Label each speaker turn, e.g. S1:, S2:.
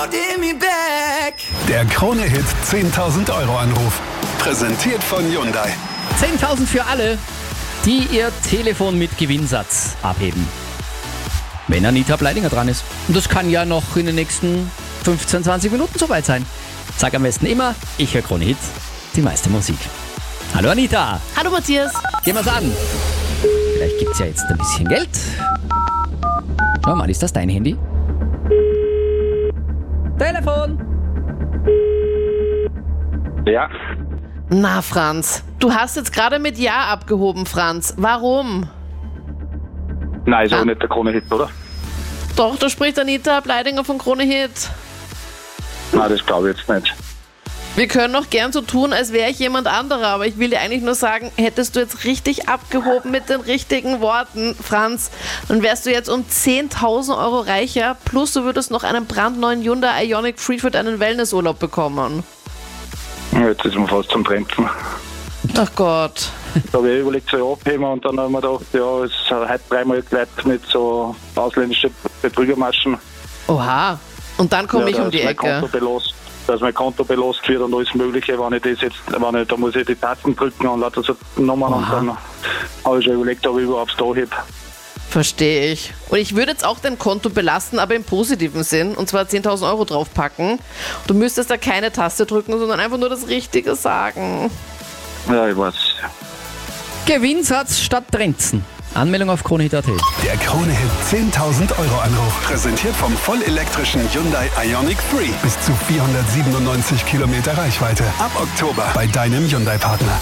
S1: Der Krone-Hit 10.000 Euro Anruf. Präsentiert von Hyundai.
S2: 10.000 für alle, die ihr Telefon mit Gewinnsatz abheben. Wenn Anita Bleidinger dran ist. Und das kann ja noch in den nächsten 15, 20 Minuten soweit sein. Sag am besten immer, ich höre Krone-Hit, die meiste Musik. Hallo Anita.
S3: Hallo Matthias.
S2: Gehen wir's an. Vielleicht gibt's ja jetzt ein bisschen Geld. Schau mal, ist das dein Handy? Telefon.
S4: Ja,
S3: Na Franz, du hast jetzt gerade mit Ja abgehoben, Franz. Warum?
S4: nein, ist auch nicht der Krone-Hit, oder?
S3: Doch, da spricht Anita Bleidinger von Krone Hit.
S4: Nein, das glaube ich jetzt nicht.
S3: Wir können auch gern so tun, als wäre ich jemand anderer, aber ich will dir eigentlich nur sagen, hättest du jetzt richtig abgehoben mit den richtigen Worten, Franz, dann wärst du jetzt um 10.000 Euro reicher, plus du würdest noch einen brandneuen Hyundai Ioniq 3 für deinen Wellnessurlaub bekommen.
S4: Jetzt ist mir fast zum Bremsen.
S3: Ach Gott.
S4: Da habe ich überlegt, so ja, abheben und dann haben wir gedacht, ja, es hat heute dreimal geleitet mit so ausländischen Betrügermaschen.
S3: Oha. Und dann komme ich um die Ecke.
S4: Dass mein Konto belost wird und alles Mögliche, wenn ich das jetzt, da muss ich die Tasten drücken und lauter so Nummern. Und dann habe ich schon überlegt, ob ich überhaupt da heb.
S3: Verstehe ich. Und ich würde jetzt auch dein Konto belasten, aber im positiven Sinn. Und zwar 10.000 Euro draufpacken. Du müsstest da keine Taste drücken, sondern einfach nur das Richtige sagen.
S4: Ja, ich weiß.
S2: Gewinnsatz statt Trenzen. Anmeldung auf Kronehit.at.
S1: Der Krone-Hit 10.000 Euro Anruf. Präsentiert vom vollelektrischen Hyundai Ioniq 3. Bis zu 497 Kilometer Reichweite. Ab Oktober bei deinem Hyundai-Partner.